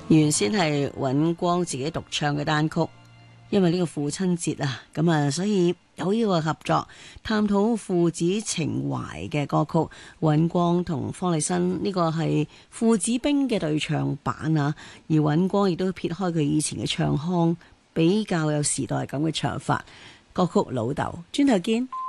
原先係尹光自己獨唱嘅單曲，因為呢個父親節啊，咁啊，所以有呢個合作，探討父子情懷嘅歌曲。尹光同方力申呢個係父子兵嘅對唱版啊，而尹光亦都撇開佢以前嘅唱腔，比較有時代感嘅唱法。歌曲老豆，轉頭見。